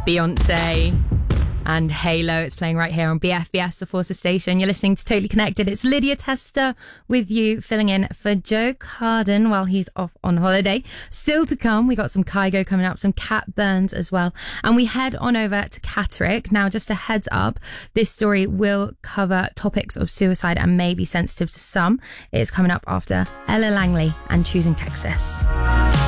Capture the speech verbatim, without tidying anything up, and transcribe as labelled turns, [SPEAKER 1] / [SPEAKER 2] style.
[SPEAKER 1] Beyonce and Halo. It's playing right here on B F B S, the Forces Station. You're listening to Totally Connected. It's Lydia Tester with you, filling in for Joe Carden while he's off on holiday. Still to come, we got some Kygo coming up, some Cat Burns as well. And we head on over to Catterick. Now, just a heads up, this story will cover topics of suicide and may be sensitive to some. It's coming up after Ella Langley and Choosing Texas.